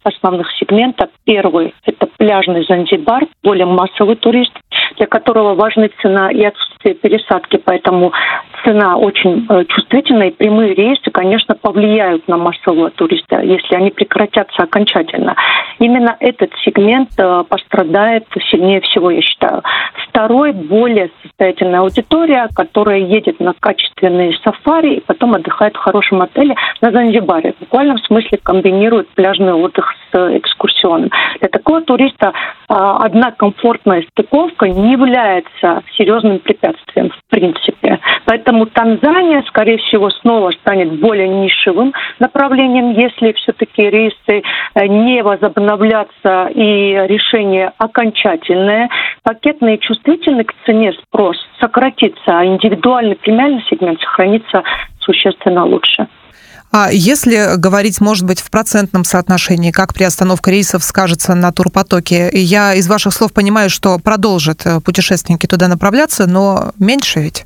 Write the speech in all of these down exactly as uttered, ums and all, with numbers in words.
основных сегмента. Первый – это пляжный Занзибар, более массовый турист, для которого важна цена и отсутствие пересадки, поэтому цена очень э, чувствительная, и прямые рейсы, конечно, повлияют на массового туриста, если они прекратятся окончательно. Именно этот сегмент э, пострадает сильнее всего, я считаю. Второй – более состоятельная аудитория, которая едет на качественные сафари и потом отдыхает в хорошем отеле на Занзибаре. В буквальном смысле комбинирует пляжный отдых с экскурсионным. Для такого туриста э, одна комфортная стыковка не является серьезным препятствием в принципе. Поэтому Танзания, скорее всего, снова станет более нишевым направлением, если все-таки рейсы не возобновлятся и решение окончательное. Пакетный и чувствительный к цене спрос сократится, а индивидуальный премиальный сегмент сохранится существенно лучше. А если говорить, может быть, в процентном соотношении, как приостановка рейсов скажется на турпотоке? Я из ваших слов понимаю, что продолжат путешественники туда направляться, но меньше ведь?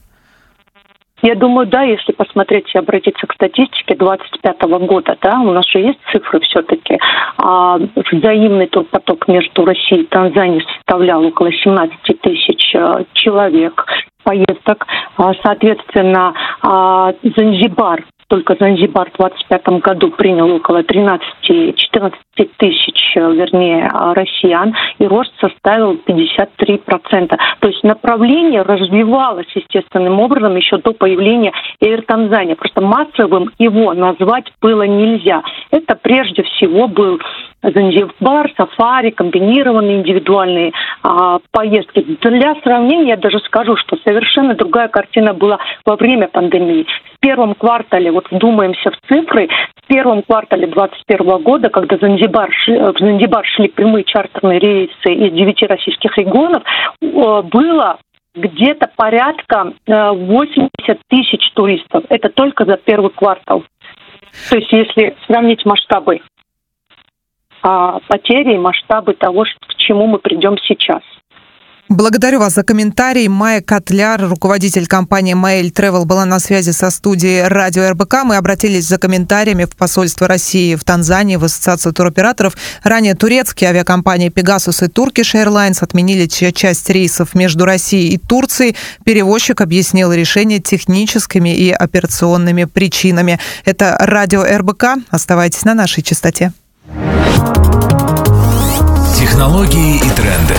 Я думаю, да, если посмотреть и обратиться к статистике двадцать пятого года, да, у нас же есть цифры все-таки. А взаимный турпоток между Россией и Танзанией составлял около семнадцать тысяч человек поездок. Соответственно, Занзибар, только Занзибар в двадцать пятом году принял около тринадцать-четырнадцать тысяч, вернее, россиян, и рост составил пятьдесят три процента. То есть направление развивалось естественным образом еще до появления Air Tanzania. Просто массовым его назвать было нельзя. Это прежде всего был Занзибар, сафари, комбинированные индивидуальные а, поездки. Для сравнения я даже скажу, что совершенно другая картина была во время пандемии. В первом квартале, вот вдумаемся в цифры, в первом квартале двадцать первого года, когда Занзибар, в Занзибар шли прямые чартерные рейсы из девяти российских регионов, было где-то порядка восемьдесят тысяч туристов. Это только за первый квартал. То есть если сравнить масштабы потери и масштабы того, к чему мы придем сейчас. Благодарю вас за комментарий. Майя Котляр, руководитель компании Mail Travel, была на связи со студией радио эр бэ ка. Мы обратились за комментариями в посольство России в Танзании, в Ассоциацию туроператоров. Ранее турецкие авиакомпании Pegasus и Turkish Airlines отменили часть рейсов между Россией и Турцией. Перевозчик объяснил решение техническими и операционными причинами. Это радио эр бэ ка. Оставайтесь на нашей частоте. Технологии и тренды.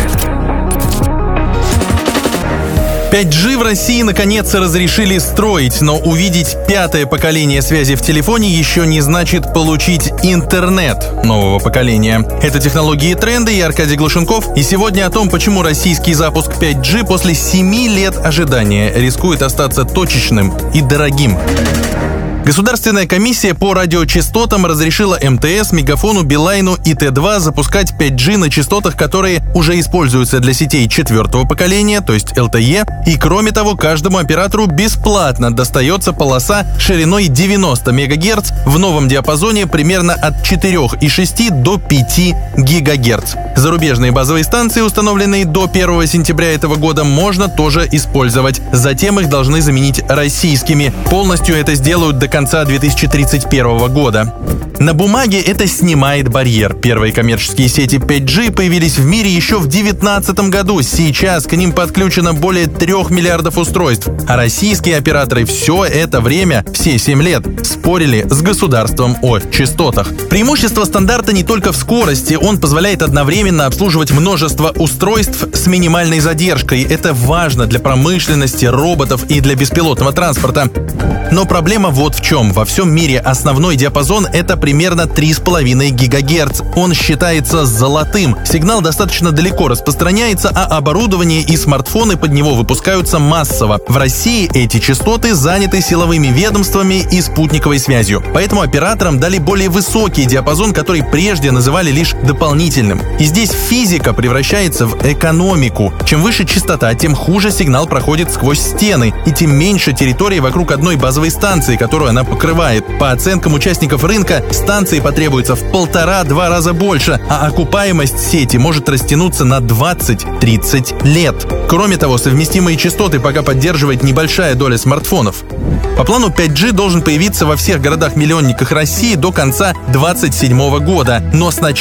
пять джи в России наконец разрешили строить, но увидеть пятое поколение связи в телефоне еще не значит получить интернет нового поколения. Это технологии и тренды, я Аркадий Глушенков, и сегодня о том, почему российский запуск пять джи после семи лет ожидания рискует остаться точечным и дорогим. Государственная комиссия по радиочастотам разрешила эм тэ эс, Мегафону, Билайну и тэ два запускать пять джи на частотах, которые уже используются для сетей четвертого поколения, то есть эл тэ е, и кроме того, каждому оператору бесплатно достается полоса шириной девяносто мегагерц в новом диапазоне примерно от четырёх и шести до пяти гигагерц. Зарубежные базовые станции, установленные до первого сентября этого года, можно тоже использовать. Затем их должны заменить российскими. Полностью это сделают до конца две тысячи тридцать первого года. На бумаге это снимает барьер. Первые коммерческие сети пять джи появились в мире еще в две тысячи девятнадцатом году. Сейчас к ним подключено более трех миллиардов устройств. А российские операторы все это время, все семь лет, спорили с государством о частотах. Преимущество стандарта не только в скорости. Он позволяет одновременно обслуживать множество устройств с минимальной задержкой. Это важно для промышленности, роботов и для беспилотного транспорта. Но проблема вот в чем. Во всем мире основной диапазон — это примерно три с половиной гигагерц. Он считается золотым. Сигнал достаточно далеко распространяется, а оборудование и смартфоны под него выпускаются массово. В России эти частоты заняты силовыми ведомствами и спутниковой связью. Поэтому операторам дали более высокий диапазон, который прежде называли лишь дополнительным. И здесь физика превращается в экономику. Чем выше частота, тем хуже сигнал проходит сквозь стены, и тем меньше территории вокруг одной базовой станции, которую она покрывает. По оценкам участников рынка, станции потребуется в полтора-два раза больше, а окупаемость сети может растянуться на двадцать-тридцать лет. Кроме того, совместимые частоты пока поддерживает небольшая доля смартфонов. По плану пять джи должен появиться во всех городах-миллионниках России до конца две тысячи двадцать седьмого года, но сначала